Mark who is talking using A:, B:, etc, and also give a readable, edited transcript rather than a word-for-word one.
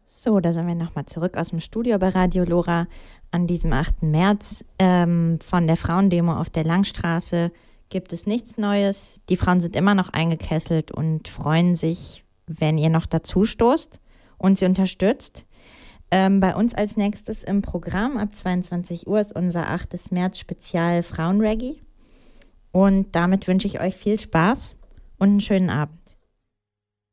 A: So, da sind wir nochmal zurück aus dem Studio bei Radio Lora an diesem 8. März. Von der Frauendemo auf der Langstraße gibt es nichts Neues. Die Frauen sind immer noch eingekesselt und freuen sich, wenn ihr noch dazu stoßt und sie unterstützt. Bei uns als nächstes im Programm ab 22 Uhr ist unser 8. März Spezial Frauenreggae. Und damit wünsche ich euch viel Spaß und einen schönen Abend.